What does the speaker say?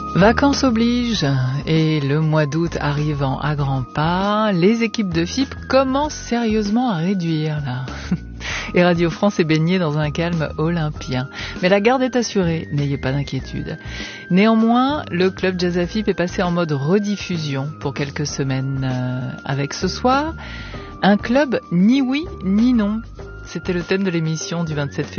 Vacances oblige, et le mois d'août arrivant à grands pas, les équipes de FIP commencent sérieusement à réduire là. Et Radio France est baignée dans un calme olympien. Mais la garde est assurée, n'ayez pas d'inquiétude. Néanmoins, le club Jazz à FIP est passé en mode rediffusion pour quelques semaines. Avec ce soir, un club ni oui ni non. C'était le thème de l'émission du 27 février.